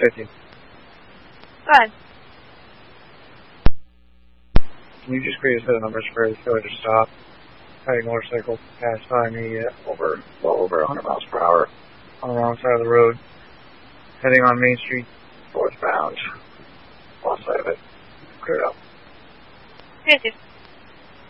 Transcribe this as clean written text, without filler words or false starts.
50. Go ahead. Can you just create a set of numbers for the killer to stop? Riding motorcycle passed by me well over 100 miles per hour on the wrong side of the road, heading on Main Street, northbound. Lost sight of it. Cleared up. Yes, yes.